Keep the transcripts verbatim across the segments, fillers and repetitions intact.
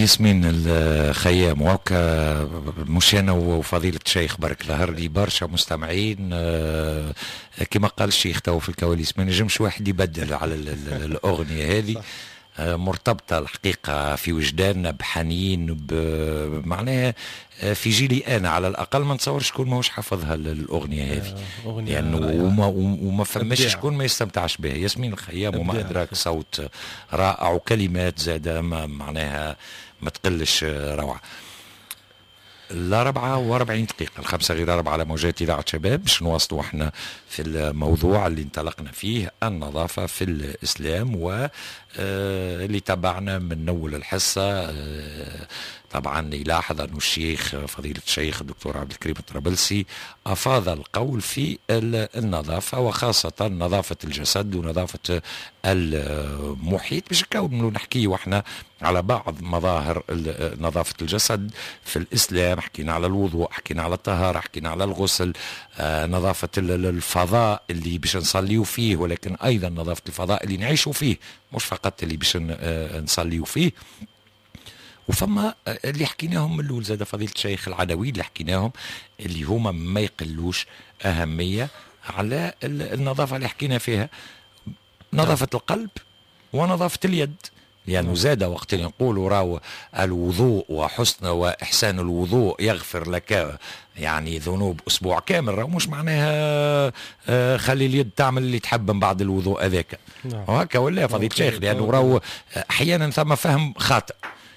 ياسمين الخيام وهكا مش انا وفضيلة الشيخ برك ظهر لي برشا مستمعين كما قال الشيخ تو في الكواليس ما نجمش واحد يبدل على الأغنية هذه مرتبطة الحقيقة في وجداننا بحنين بمعناها في جيلي أنا على الأقل ما نتصور شكون ماهوش حافظها الأغنية هذه يعني يعني وما, وما فماش شكون ما يستمتعش بها. ياسمين الخيام وما أدراك صوت رائع وكلمات زادة معناها ما تقلش روعة. لا ربعة واربعين دقيقة الخمسة غير ربعة على موجات إذاعة شباب باش نواصلوا احنا في الموضوع اللي انطلقنا فيه النظافة في الإسلام و اللي تابعنا من أول الحصة. طبعا يلاحظ أن الشيخ فضيلة الشيخ الدكتور عبد الكريم الطرابلسي أفاض القول في النظافة وخاصة نظافة الجسد ونظافة المحيط باش نكون نحكي واحنا على بعض مظاهر نظافة الجسد في الإسلام. حكينا على الوضوء، حكينا على الطهارة، حكينا على الغسل، نظافة الفضاء اللي باش نصليوا فيه ولكن أيضا نظافة الفضاء اللي نعيشوا فيه مش فقط اللي باش نصليوا فيه. وفما اللي حكيناهم من الاول زاد فضيلة الشيخ العدوي اللي حكيناهم اللي هما ما يقلوش أهمية على النظافة اللي حكينا فيها، نظافة القلب ونظافة اليد. يعني زاد وقت نقول راو الوضوء وحسن وإحسان الوضوء يغفر لك يعني ذنوب أسبوع كامل، راو مش معناها خلي اليد تعمل اللي تحب من بعد الوضوء هذاك وهكا ولا فضيلة الشيخ، لأنه راو أحيانا ثم فهم خاطئ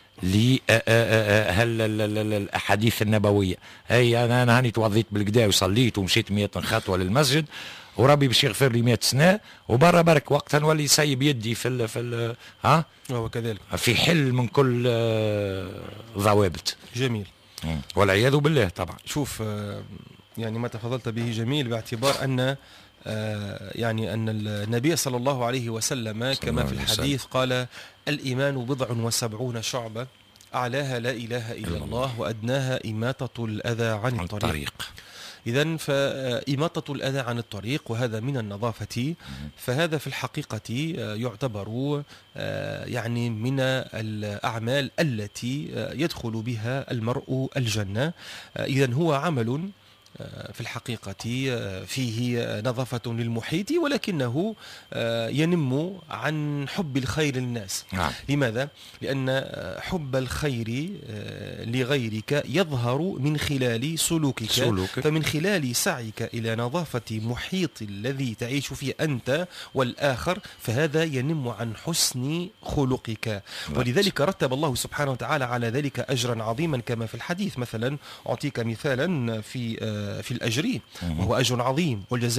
لهل الأحاديث النبوية. هي أنا أنا هاني توضيت بالكدا وصليت ومشيت مئة خطوة للمسجد وربي باش يغفر لي مئة سنة وبرا برك وقتها نولي سايب يدي في ال في ال ها وهو كذلك في حل من كل ضوابط. جميل والعياذ بالله. طبعا شوف يعني ما تفضلت به جميل باعتبار أن يعني أن النبي صلى الله عليه وسلم كما في الحديث قال الإيمان بضع وسبعون شعبة أعلاها لا إله إلا الله وأدناها إماتة الأذى عن الطريق. إذن فإماطة الأذى عن الطريق وهذا من النظافة، فهذا في الحقيقة يعتبر يعني من الأعمال التي يدخل بها المرء الجنة. إذن هو عمل في الحقيقة فيه نظافة للمحيط ولكنه ينم عن حب الخير للناس. نعم. لماذا؟ لأن حب الخير لغيرك يظهر من خلال سلوكك. سلوك. فمن خلال سعيك إلى نظافة محيط الذي تعيش فيه أنت والآخر فهذا ينم عن حسن خلقك. ولذلك رتب الله سبحانه وتعالى على ذلك أجرا عظيما كما في الحديث. مثلا أعطيك مثالا في في الأجر وهو أجر عظيم والجزاء